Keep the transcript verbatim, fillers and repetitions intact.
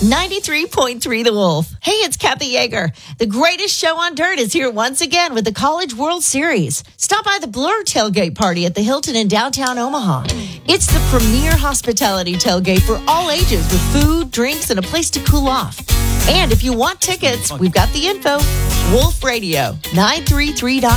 ninety-three point three The Wolf. Hey, it's Kathy Yeager. The greatest show on dirt is here once again with the College World Series. Stop by the Blur tailgate party at the Hilton in downtown Omaha. It's the premier hospitality tailgate for all ages with food, drinks, and a place to cool off. And if you want tickets, we've got the info. Wolf Radio, nine three three.